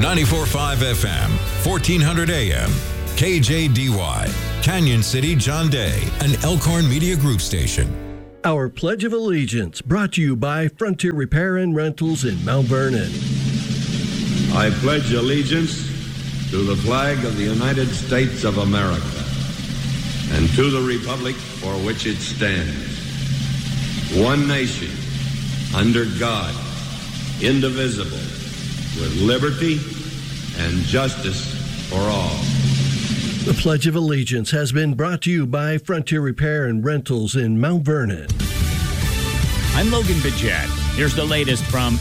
94.5 FM, 1400 AM, KJDY, Canyon City, John Day, an Elkhorn Media Group station. Our Pledge of Allegiance brought to you by Frontier Repair and Rentals in Mount Vernon. I pledge allegiance to the flag of the United States of America and to the republic for which it stands, one nation, under God, indivisible, with liberty and justice for all. The Pledge of Allegiance has been brought to you by Frontier Repair and Rentals in Mount Vernon. I'm Logan Bidget. Here's the latest from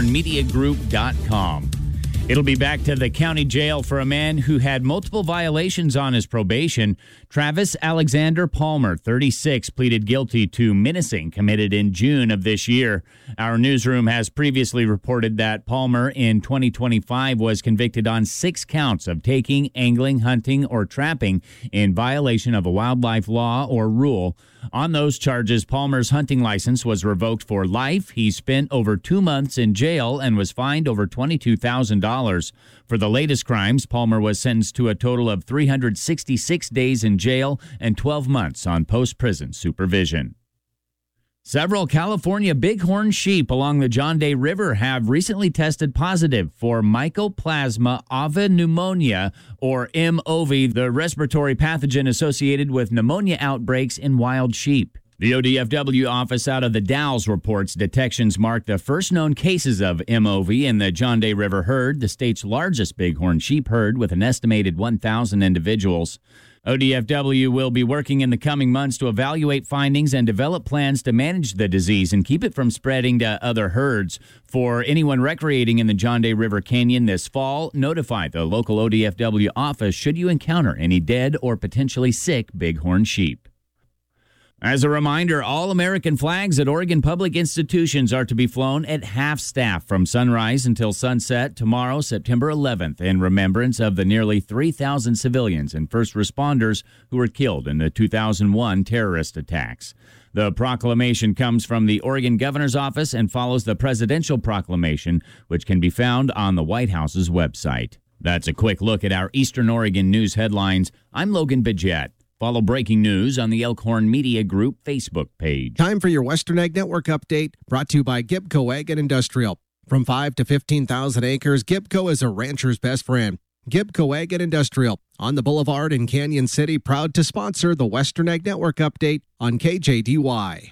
ElkhornMediaGroup.com. It'll be back to the county jail for a man who had multiple violations on his probation. Travis Alexander Palmer, 36, pleaded guilty to menacing committed in June of this year. Our newsroom has previously reported that Palmer in 2025 was convicted on 6 counts of taking, angling, hunting, or trapping in violation of a wildlife law or rule. On those charges, Palmer's hunting license was revoked for life. He spent over 2 months in jail and was fined over $22,000. For the latest crimes, Palmer was sentenced to a total of 366 days in jail and 12 months on post-prison supervision. Several California bighorn sheep along the John Day River have recently tested positive for Mycoplasma pneumonia, or MOV, the respiratory pathogen associated with pneumonia outbreaks in wild sheep. The ODFW office out of the Dalles reports detections mark the first known cases of MOV in the John Day River herd, the state's largest bighorn sheep herd with an estimated 1,000 individuals. ODFW will be working in the coming months to evaluate findings and develop plans to manage the disease and keep it from spreading to other herds. For anyone recreating in the John Day River Canyon this fall, notify the local ODFW office should you encounter any dead or potentially sick bighorn sheep. As a reminder, all American flags at Oregon public institutions are to be flown at half-staff from sunrise until sunset tomorrow, September 11th, in remembrance of the nearly 3,000 civilians and first responders who were killed in the 2001 terrorist attacks. The proclamation comes from the Oregon Governor's Office and follows the presidential proclamation, which can be found on the White House's website. That's a quick look at our Eastern Oregon news headlines. I'm Logan Bidget. Follow breaking news on the Elkhorn Media Group Facebook page. Time for your Western Ag Network update, brought to you by Gibco Ag and Industrial. From 5 to 15,000 acres, Gibco is a rancher's best friend. Gibco Ag and Industrial on the Boulevard in Canyon City, proud to sponsor the Western Ag Network update on KJDY.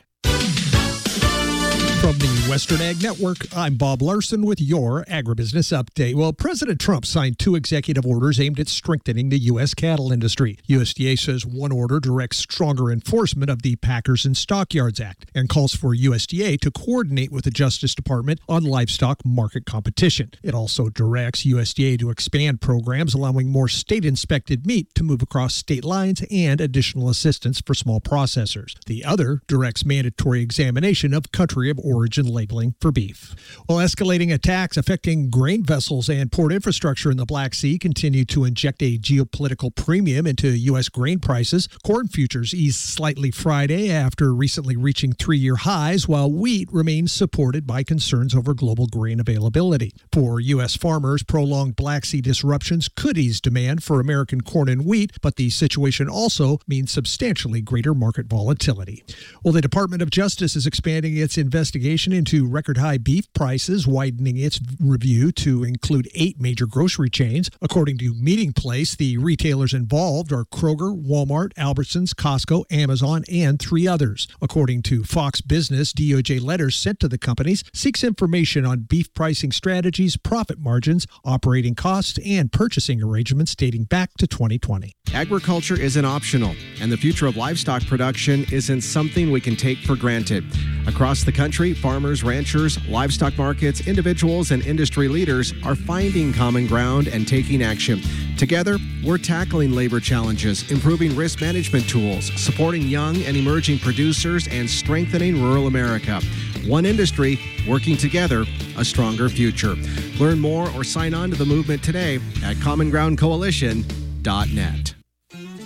From the Western Ag Network, I'm Bob Larson with your Agribusiness Update. Well, President Trump signed 2 executive orders aimed at strengthening the U.S. cattle industry. USDA says one order directs stronger enforcement of the Packers and Stockyards Act and calls for USDA to coordinate with the Justice Department on livestock market competition. It also directs USDA to expand programs allowing more state-inspected meat to move across state lines and additional assistance for small processors. The other directs mandatory examination of country of origin labeling for beef. Well, escalating attacks affecting grain vessels and port infrastructure in the Black Sea continue to inject a geopolitical premium into U.S. grain prices. Corn futures eased slightly Friday after recently reaching 3-year highs, while wheat remains supported by concerns over global grain availability. For U.S. farmers, prolonged Black Sea disruptions could ease demand for American corn and wheat, but the situation also means substantially greater market volatility. Well, the Department of Justice is expanding its investigation into record-high beef prices, widening its review to include 8 major grocery chains. According to Meeting Place, the retailers involved are Kroger, Walmart, Albertsons, Costco, Amazon, and 3 others. According to Fox Business, DOJ letters sent to the companies seeks information on beef pricing strategies, profit margins, operating costs, and purchasing arrangements dating back to 2020. Agriculture isn't optional, and the future of livestock production isn't something we can take for granted. Across the country, farmers, ranchers, livestock markets, individuals, and industry leaders are finding common ground and taking action. Together, we're tackling labor challenges, improving risk management tools, supporting young and emerging producers, and strengthening rural America. One industry, working together, a stronger future. Learn more or sign on to the movement today at commongroundcoalition.net.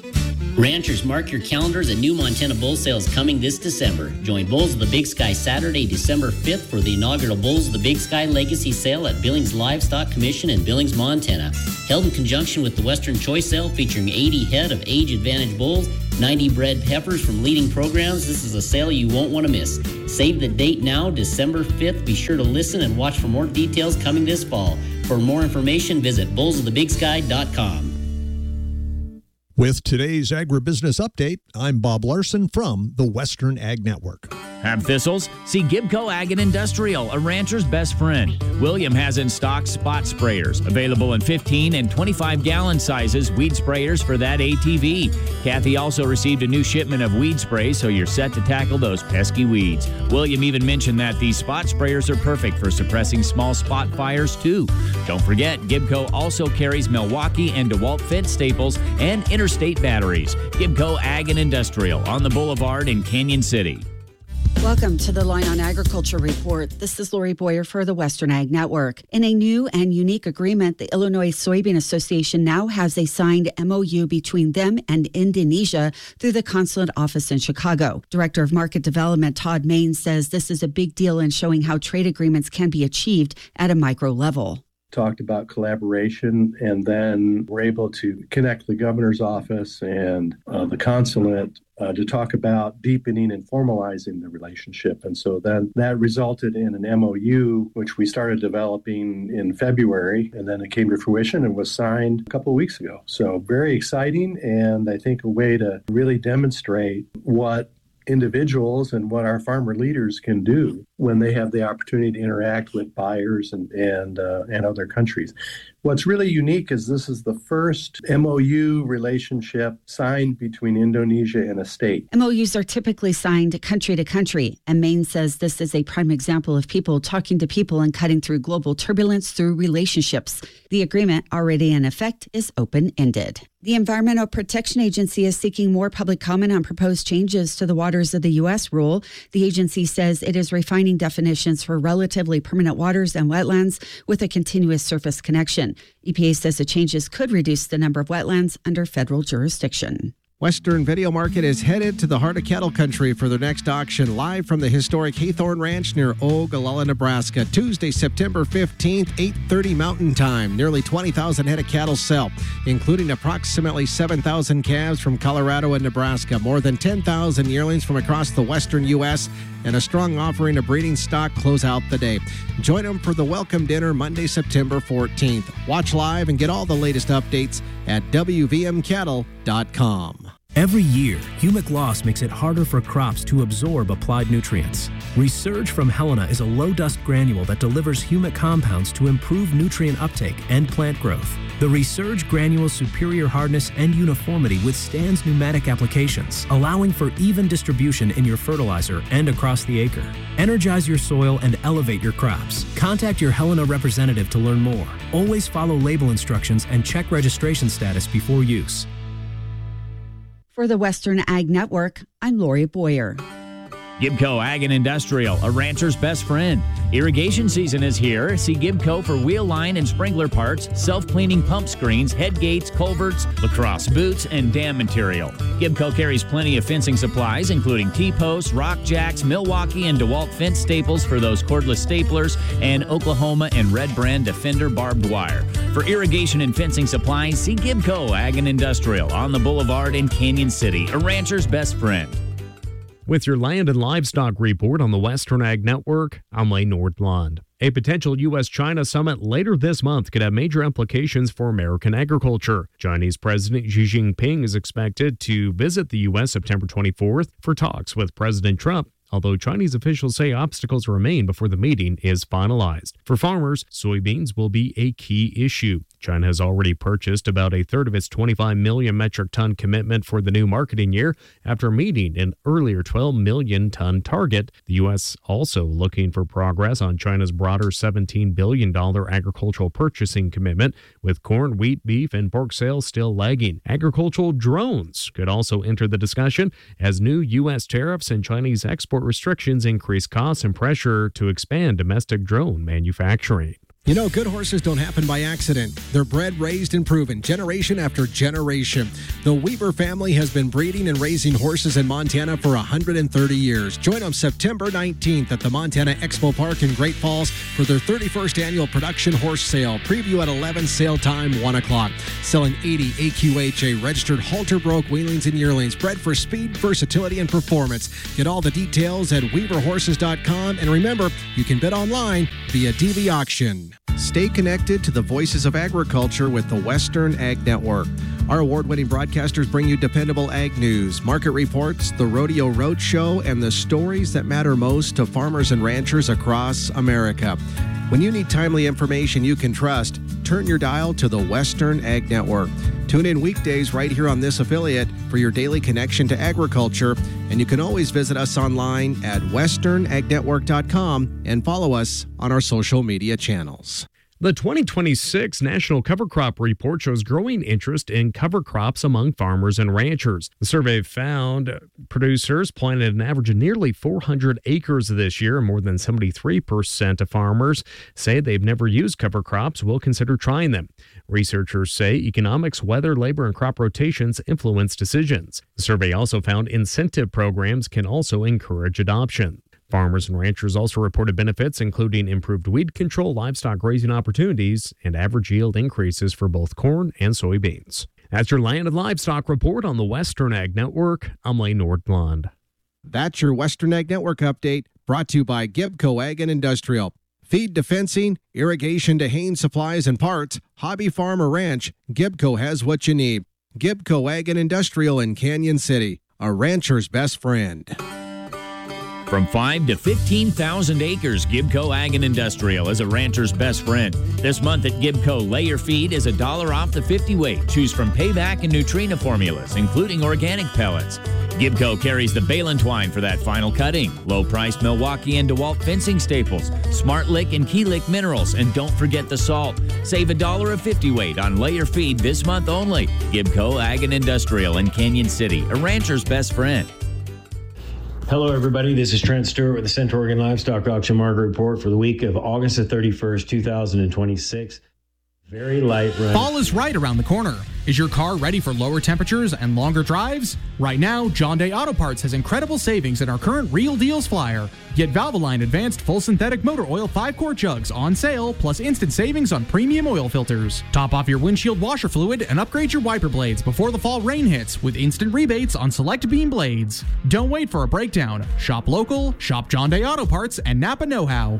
Ranchers, mark your calendars. A new Montana Bull Sale is coming this December. Join Bulls of the Big Sky Saturday, December 5th for the inaugural Bulls of the Big Sky Legacy Sale at Billings Livestock Commission in Billings, Montana. Held in conjunction with the Western Choice Sale featuring 80 head of age advantage bulls, 90 bred heifers from leading programs. This is a sale you won't want to miss. Save the date now, December 5th. Be sure to listen and watch for more details coming this fall. For more information, visit bullsofthebigsky.com. With today's Agribusiness Update, I'm Bob Larson from the Western Ag Network. Have thistles? See Gibco Ag and Industrial, a rancher's best friend. William has in stock spot sprayers, available in 15 and 25-gallon sizes, weed sprayers for that ATV. Kathy also received a new shipment of weed spray, so you're set to tackle those pesky weeds. William even mentioned that these spot sprayers are perfect for suppressing small spot fires, too. Don't forget, Gibco also carries Milwaukee and DeWalt Fendt staples and interstate batteries. Gibco Ag and Industrial on the Boulevard in Canyon City. Welcome to the Line on Agriculture Report. This is Lori Boyer for the Western Ag Network. In a new and unique agreement, the Illinois Soybean Association now has a signed MOU between them and Indonesia through the consulate office in Chicago. Director of Market Development Todd Main says this is a big deal in showing how trade agreements can be achieved at a micro level. Talked about collaboration, and then we're able to connect the governor's office and the consulate to talk about deepening and formalizing the relationship. And so then that resulted in an MOU, which we started developing in February, and then it came to fruition and was signed a couple of weeks ago. So very exciting, and I think a way to really demonstrate what individuals and what our farmer leaders can do when they have the opportunity to interact with buyers and other countries. What's really unique is this is the first MOU relationship signed between Indonesia and a state. MOUs are typically signed country to country, and Maine says this is a prime example of people talking to people and cutting through global turbulence through relationships. The agreement, already in effect, is open-ended. The Environmental Protection Agency is seeking more public comment on proposed changes to the Waters of the U.S. rule. The agency says it is refining definitions for relatively permanent waters and wetlands with a continuous surface connection. EPA says the changes could reduce the number of wetlands under federal jurisdiction. Western Video Market is headed to the heart of cattle country for their next auction, live from the historic Haythorne Ranch near Ogallala, Nebraska. Tuesday, September 15th, 8:30 Mountain Time. Nearly 20,000 head of cattle sell, including approximately 7,000 calves from Colorado and Nebraska, more than 10,000 yearlings from across the western U.S., and a strong offering of breeding stock close out the day. Join them for the welcome dinner Monday, September 14th. Watch live and get all the latest updates at WVMCattle.com. Every year, humic loss makes it harder for crops to absorb applied nutrients. Resurge from Helena is a low-dust granule that delivers humic compounds to improve nutrient uptake and plant growth. The Resurge granule's superior hardness and uniformity withstands pneumatic applications, allowing for even distribution in your fertilizer and across the acre. Energize your soil and elevate your crops. Contact your Helena representative to learn more. Always follow label instructions and check registration status before use. For the Western Ag Network, I'm Lori Boyer. Gibco Ag and Industrial, a rancher's best friend. Irrigation season is here. See Gibco for wheel line and sprinkler parts, self-cleaning pump screens, head gates, culverts, lacrosse boots, and dam material. Gibco carries plenty of fencing supplies, including T-posts, rock jacks, Milwaukee and DeWalt Fendt staples for those cordless staplers, and Oklahoma and Red Brand Defender barbed wire. For irrigation and fencing supplies, see Gibco Ag and Industrial on the Boulevard in Canyon City, a rancher's best friend. With your land and livestock report on the Western Ag Network, I'm Lane Nordlund. A potential U.S.-China summit later this month could have major implications for American agriculture. Chinese President Xi Jinping is expected to visit the U.S. September 24th for talks with President Trump, although Chinese officials say obstacles remain before the meeting is finalized. For farmers, soybeans will be a key issue. China has already purchased about a third of its 25 million metric ton commitment for the new marketing year after meeting an earlier 12 million ton target. The U.S. also looking for progress on China's broader $17 billion agricultural purchasing commitment, with corn, wheat, beef, and pork sales still lagging. Agricultural drones could also enter the discussion as new U.S. tariffs and Chinese export restrictions increase costs and pressure to expand domestic drone manufacturing. You know, good horses don't happen by accident. They're bred, raised, and proven generation after generation. The Weaver family has been breeding and raising horses in Montana for 130 years. Join them September 19th at the Montana Expo Park in Great Falls for their 31st annual production horse sale. Preview at 11, sale time 1 o'clock. Selling 80 AQHA registered halter broke weanlings and yearlings, bred for speed, versatility, and performance. Get all the details at weaverhorses.com. And remember, you can bid online via DV Auction. Stay connected to the voices of agriculture with the Western Ag Network. Our award-winning broadcasters bring you dependable ag news, market reports, the Rodeo Roadshow, and the stories that matter most to farmers and ranchers across America. When you need timely information you can trust, turn your dial to the Western Ag Network. Tune in weekdays right here on this affiliate for your daily connection to agriculture, and you can always visit us online at westernagnetwork.com and follow us on our social media channels. The 2026 National Cover Crop Report shows growing interest in cover crops among farmers and ranchers. The survey found producers planted an average of nearly 400 acres this year, and more than 73% of farmers say they've never used cover crops will consider trying them. Researchers say economics, weather, labor, and crop rotations influence decisions. The survey also found incentive programs can also encourage adoption. Farmers and ranchers also reported benefits, including improved weed control, livestock grazing opportunities, and average yield increases for both corn and soybeans. That's your Land and Livestock Report on the Western Ag Network. I'm Lane Nordlund. That's your Western Ag Network update, brought to you by Gibco Ag and Industrial. Feed to fencing, irrigation to haying supplies and parts, hobby farm or ranch, Gibco has what you need. Gibco Ag and Industrial in Canyon City, a rancher's best friend. From 5 to 15,000 acres, Gibco Ag and Industrial is a rancher's best friend. This month at Gibco, layer feed is $1 off the 50 weight. Choose from Payback and Nutrina formulas, including organic pellets. Gibco carries the Balin twine for that final cutting. Low-priced Milwaukee and DeWalt fencing staples, Smart Lick and Key Lick minerals, and don't forget the salt. Save $1 a 50 weight on layer feed this month only. Gibco Ag and Industrial in Canyon City, a rancher's best friend. Hello, everybody. This is Trent Stewart with the Central Oregon Livestock Auction Market Report for the week of August the 31st, 2026. Very light run. Fall is right around the corner. Is your car ready for lower temperatures and longer drives? Right now, John Day Auto Parts has incredible savings in our current Real Deals flyer. Get Valvoline Advanced Full Synthetic Motor Oil 5-quart jugs on sale, plus instant savings on premium oil filters. Top off your windshield washer fluid and upgrade your wiper blades before the fall rain hits with instant rebates on select beam blades. Don't wait for a breakdown. Shop local, shop John Day Auto Parts, and Napa Know-How.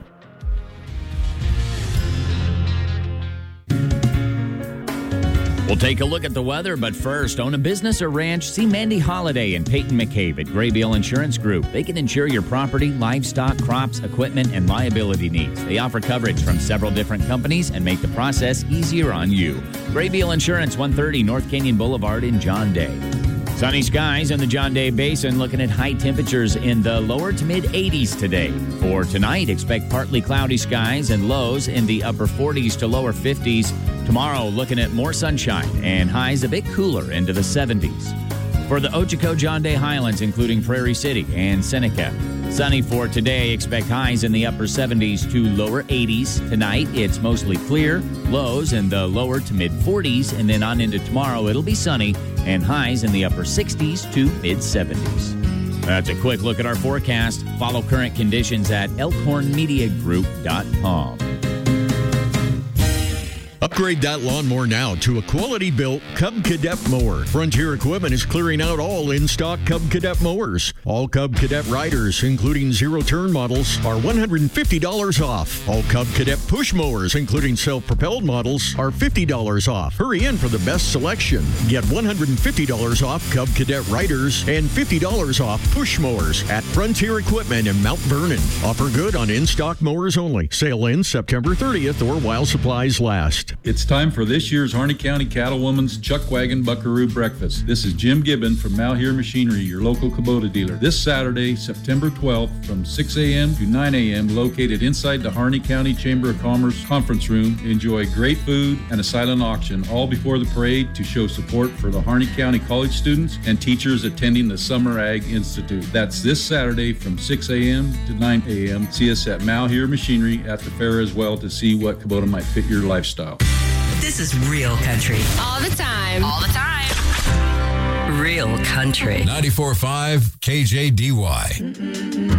We'll take a look at the weather, but first, own a business or ranch? See Mandy Holiday and Peyton McCabe at Graybeal Insurance Group. They can insure your property, livestock, crops, equipment, and liability needs. They offer coverage from several different companies and make the process easier on you. Graybeal Insurance, 130 North Canyon Boulevard in John Day. Sunny skies in the John Day Basin, looking at high temperatures in the lower to mid 80s today. For tonight, expect partly cloudy skies and lows in the upper 40s to lower 50s. Tomorrow, looking at more sunshine and highs a bit cooler into the 70s. For the Ochoco John Day Highlands, including Prairie City and Seneca. Sunny for today, expect highs in the upper 70s to lower 80s. Tonight, it's mostly clear, lows in the lower to mid 40s, and then on into tomorrow, it'll be sunny and highs in the upper 60s to mid 70s. That's a quick look at our forecast. Follow current conditions at elkhornmediagroup.com. Upgrade that lawnmower now to a quality-built Cub Cadet mower. Frontier Equipment is clearing out all in-stock Cub Cadet mowers. All Cub Cadet riders, including zero-turn models, are $150 off. All Cub Cadet push mowers, including self-propelled models, are $50 off. Hurry in for the best selection. Get $150 off Cub Cadet riders and $50 off push mowers at Frontier Equipment in Mount Vernon. Offer good on in-stock mowers only. Sale ends September 30th or while supplies last. next. It's time for this year's Harney County Cattlewoman's Chuck Wagon Buckaroo Breakfast. This is Jim Gibbon from Malheur Machinery, your local Kubota dealer. This Saturday, September 12th, from 6 a.m. to 9 a.m., located inside the Harney County Chamber of Commerce conference room. Enjoy great food and a silent auction, all before the parade to show support for the Harney County college students and teachers attending the Summer Ag Institute. That's this Saturday from 6 a.m. to 9 a.m. See us at Malheur Machinery at the fair as well to see what Kubota might fit your lifestyle. This is real country. All the time. All the time. Real country. 94.5 KJDY.